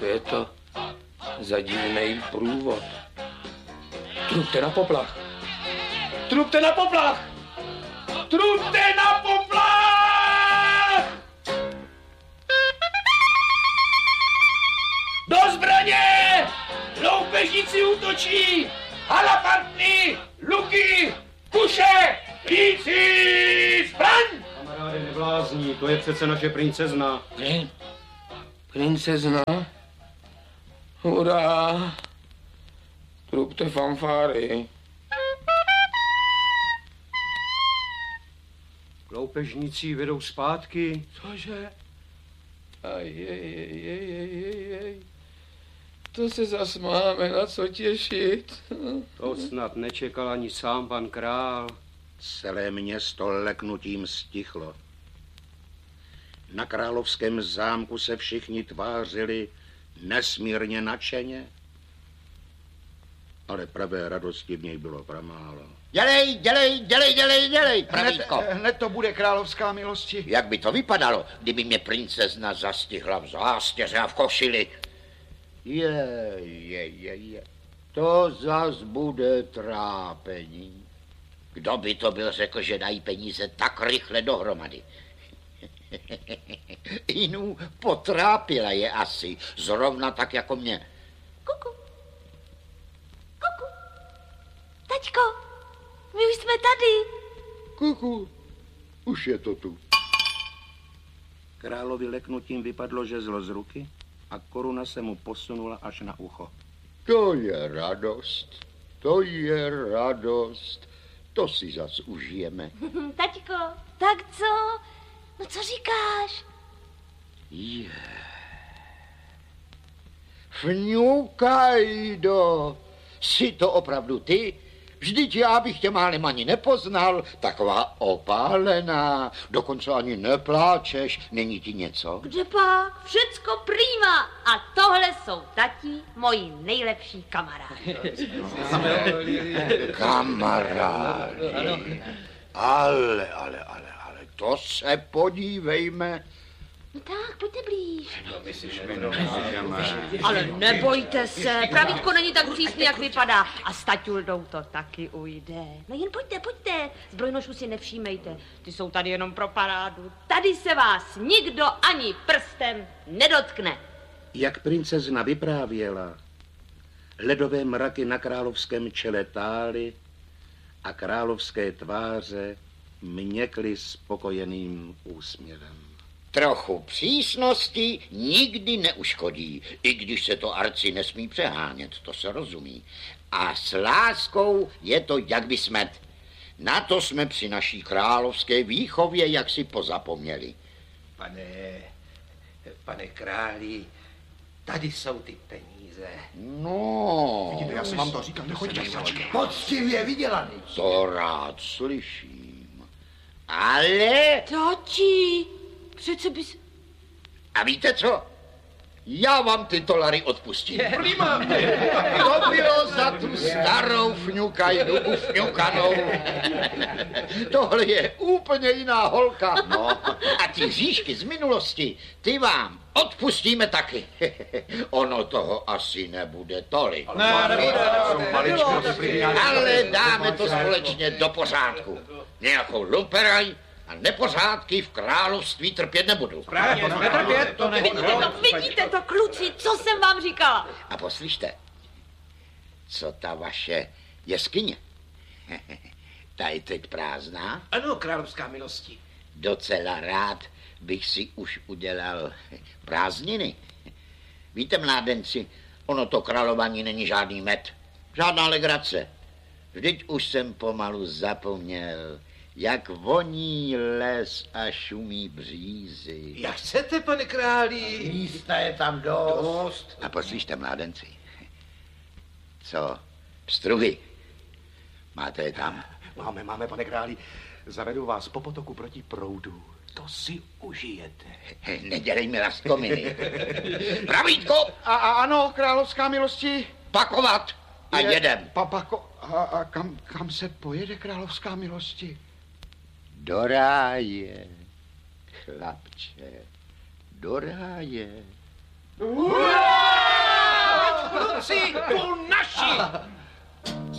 Co je to za divnej průvod? Trupte na poplach! Trupte na poplach! Trupte na poplach! Do zbraně! Loupežníci útočí! Halapantny! Luky! Kuše! Líci! Zbraň! Kamaráde, neblázní, to je přece naše princezna. Princezna? Hurá! Trupte fanfáry. Loupežníci vedou zpátky. Cože? Jej. To se zas máme na co těšit. To snad nečekal ani sám pan král. Celé město leknutím stichlo. Na královském zámku se všichni tvářili nesmírně nadšeně, ale pravé radosti v něj bylo pramálo. Dělej, pravítko. Hned to bude královská milosti. Jak by to vypadalo, kdyby mě princezna zastihla v zástěře a v košili? Je. To zas bude trápení. Kdo by to byl řekl, že dají peníze tak rychle dohromady? Inu potrápila je asi, zrovna tak jako mě. Kuku. Taťko, my už jsme tady. Kuku, už je to tu. Královi leknutím vypadlo žezlo z ruky a koruna se mu posunula až na ucho. To je radost. To si zas užijeme. Taťko, tak co? No co říkáš? Fňukajdo, jsi to opravdu ty? Vždyť já bych tě málem ani nepoznal, taková opálená, dokonce ani nepláčeš, není ti něco? Kde pak? Všecko prýma. A tohle jsou tati, moji nejlepší kamarádi. Kamarádi. Ale, to se podívejme. No tak, pojďte blíž. Ale nebojte se, pravítko není tak přísný, jak vypadá. A s taťuldou to taky ujde. No jen pojďte. Zbrojnožů si nevšímejte. Ty jsou tady jenom pro parádu. Tady se vás nikdo ani prstem nedotkne. Jak princezna vyprávěla, ledové mraky na královském čele tály a královské tváře měkly spokojeným úsměvem. Trochu přísnosti nikdy neuškodí, i když se to arci nesmí přehánět, to se rozumí. A s láskou je to jak by smet. Na to jsme při naší královské výchově jaksi pozapomněli. Pane králi, tady jsou ty peníze. No. Vidíte, já jsem vám to říkal, nechoďte. Poctivě vydělaný. To rád slyším. Ale... Tati, přece bys... A víte co? Já vám ty dolary odpustím. Prima. To bylo za tu starou fňukajdu ufňukanou. Tohle je úplně jiná holka. No. A ty hříšky z minulosti, ty vám odpustíme taky. Ono toho asi nebude tolik. Ale dáme to společně do pořádku. Nějakou lumperaj a nepořádky v království trpět nebudu. Vidíte to, kluci, co jsem vám říkala? A poslyšte, co ta vaše jeskyně? Ta je teď prázdná? Ano, královská milosti. Docela rád bych si už udělal prázdniny. Víte, mládenci, ono to králování není žádný med, žádná legrace. Vždyť už jsem pomalu zapomněl, jak voní les a šumí břízy. Jak chcete, pane králi? Místa je tam dost. A poslyšte, mládenci, co, pstruhy, máte je tam? Máme, pane králi. Zavedu vás po potoku proti proudu. To si užijete. Nedělej mi lastkominy. Pravítko! Ano, královská milosti. Pakovat a jedem. A kam se pojede, královská milosti? Do ráje, chlapče, do ráje. Kluci, tu naši!